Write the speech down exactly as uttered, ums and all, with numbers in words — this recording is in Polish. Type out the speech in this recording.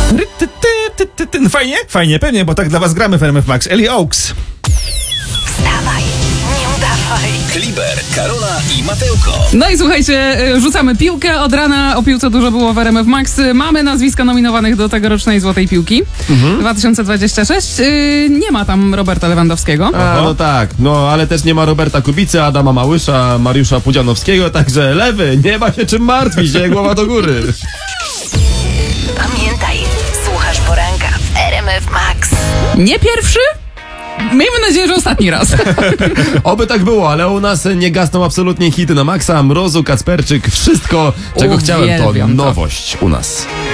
No fajnie? Fajnie, pewnie, bo tak dla was gramy w R M F Max. Ellie Oaks. Wstawaj, nie udawaj. Kliber, Karola i Matełko. No i słuchajcie, rzucamy piłkę. Od rana o piłce dużo było w R M F Max. Mamy nazwiska nominowanych do tegorocznej Złotej Piłki mhm. dwa tysiące dwudziestego szóstego. Nie ma tam Roberta Lewandowskiego. A, no tak, no ale też nie ma Roberta Kubicy, Adama Małysza, Mariusza Pudzianowskiego, także lewy, nie ma się czym martwić, nie, głowa do góry. Pamiętaj, słuchasz poranka w R M F Max. Nie pierwszy? Miejmy nadzieję, że ostatni raz. Oby tak było, ale u nas nie gasną absolutnie hity na maksa. Mrozu, Kacperczyk, wszystko, czego Uwielbiam chciałem, to to. nowość u nas.